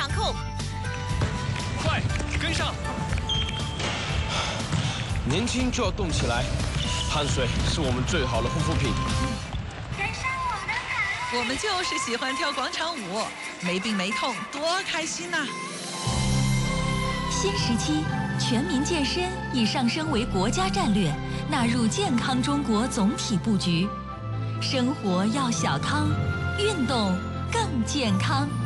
掌控。 快，跟上！ 年轻就要动起来，汗水是我们最好的护肤品。 我们就是喜欢跳广场舞，没病没痛，多开心呐！ 新时期，全民健身已上升为国家战略，纳入健康中国总体布局。生活要小康，运动更健康。